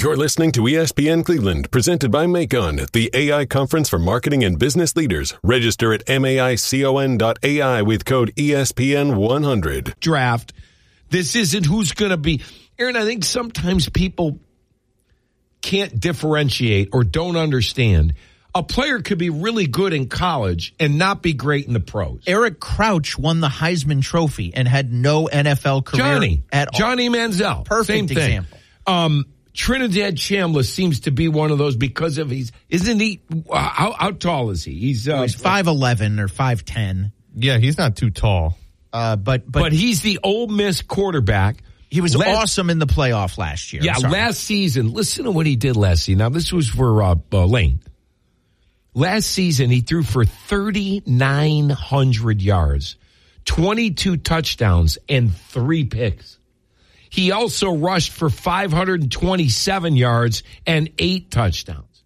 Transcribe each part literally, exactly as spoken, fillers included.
You're listening to E S P N Cleveland, presented by Macon, the A I conference for marketing and business leaders. Register at maicon dot A I with code E S P N one hundred. Draft. This isn't who's going to be. Aaron, I think sometimes people can't differentiate or don't understand. A player could be really good in college and not be great in the pros. Eric Crouch won the Heisman Trophy and had no N F L career Johnny, at all. Johnny Manziel. Perfect same thing. example. Um, Trinidad Chambliss seems to be one of those because of he's, isn't he, uh, how, how tall is he? He's, uh, he's five eleven or five ten. Yeah, he's not too tall. Uh, but, but, but he's the Ole Miss quarterback. He was last, awesome in the playoff last year. Yeah, last season. Listen to what he did last season. Now, this was for uh, uh, Lane. Last season, he threw for thirty-nine hundred yards, twenty-two touchdowns, and three picks. He also rushed for five hundred twenty-seven yards and eight touchdowns.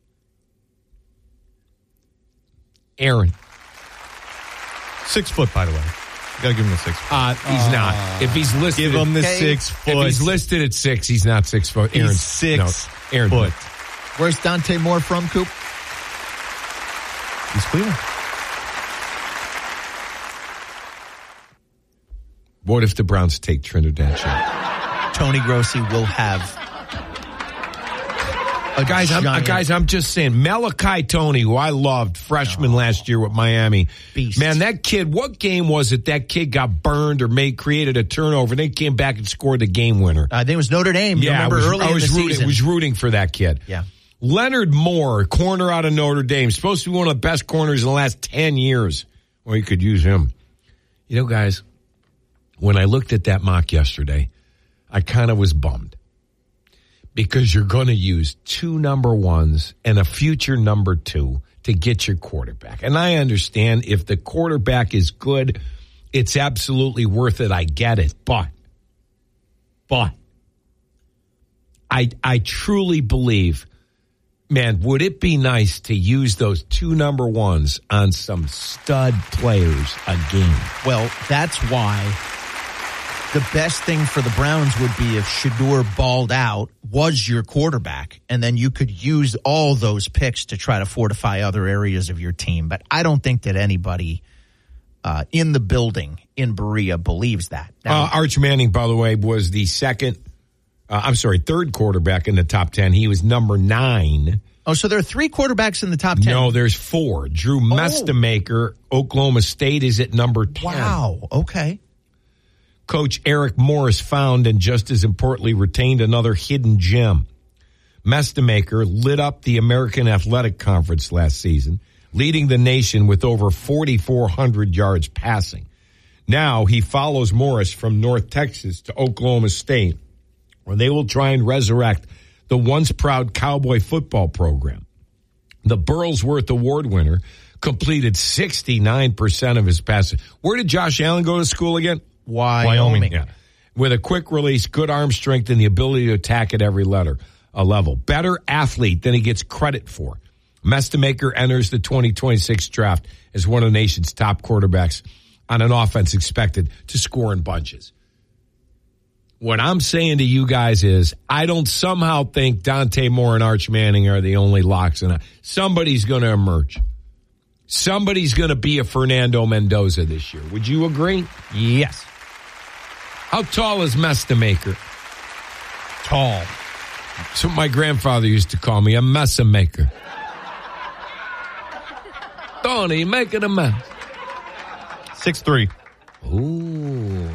Aaron. Six foot, by the way. You got to give him the six foot. Uh, he's uh, not. If he's listed, give him the okay. six foot. If he's listed at six, he's not six foot. Aaron, he's six no, Aaron, foot. Where's Dante Moore from, Coop? He's Cleveland. What if the Browns take Trinidad Chambliss? Tony Grossi will have a guys. I'm, uh, guys, I'm just saying. Malachi Tony, who I loved, freshman oh. last year with Miami. Beast. Man, that kid. What game was it? That kid got burned or made created a turnover, and then came back and scored the game winner. I think it was Notre Dame. Yeah, remember I was, early I was in the rooting, season. was rooting for that kid. Yeah. Leonard Moore, corner out of Notre Dame, supposed to be one of the best corners in the last ten years. Well, you could use him. You know, guys, when I looked at that mock yesterday, I kind of was bummed because you're going to use two number ones and a future number two to get your quarterback. And I understand if the quarterback is good, it's absolutely worth it. I get it. But, but, I, I truly believe, man, would it be nice to use those two number ones on some stud players again? Well, that's why the best thing for the Browns would be if Shedeur balled out, was your quarterback, and then you could use all those picks to try to fortify other areas of your team. But I don't think that anybody uh, in the building in Berea believes that. Now, uh, Arch Manning, by the way, was the second, uh, I'm sorry, third quarterback in the top ten. He was number nine. Oh, so there are three quarterbacks in the top ten? No, there's four. Drew Mestemaker, oh. Oklahoma State, is at number ten. Wow, okay. Coach Eric Morris found and just as importantly retained another hidden gem. Mestemaker lit up the American Athletic Conference last season, leading the nation with over forty-four hundred yards passing. Now he follows Morris from North Texas to Oklahoma State, where they will try and resurrect the once proud Cowboy football program. The Burlsworth Award winner completed sixty-nine percent of his passes. Where did Josh Allen go to school again? Wyoming. Wyoming. Yeah. With a quick release, good arm strength, and the ability to attack at every letter, a level. Better athlete than he gets credit for. Mestemaker enters the twenty twenty-six draft as one of the nation's top quarterbacks on an offense expected to score in bunches. What I'm saying to you guys is I don't somehow think Dante Moore and Arch Manning are the only locks in it. Somebody's going to emerge. Somebody's going to be a Fernando Mendoza this year. Would you agree? Yes. How tall is Mestemaker? Tall. That's what my grandfather used to call me, a mess-a-maker. Tony, make it a mess. six three. Ooh.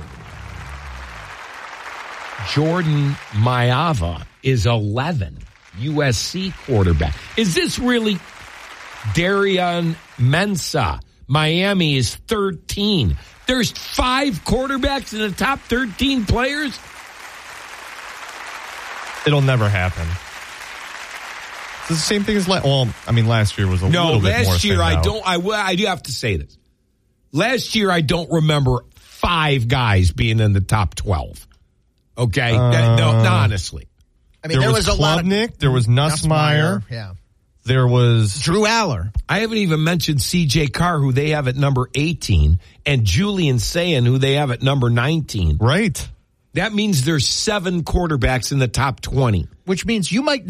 Jordan Mailata is eleven. U S C quarterback. Is this really Darian Mensah? Miami is thirteen. There's five quarterbacks in the top thirteen players? It'll never happen. It's the same thing as last. Well, I mean, last year was a no, little bit more. No, last year I out. don't. I, I do have to say this. Last year I don't remember five guys being in the top twelve. Okay, uh, that, no, no, honestly. I mean, there, there was, was a lot of Klubnik, there was Nussmeier. Yeah. There was Drew Aller. I haven't even mentioned C J Carr, who they have at number eighteen, and Julian Sayin, who they have at number nineteen. Right. That means there's seven quarterbacks in the top twenty. Which means you might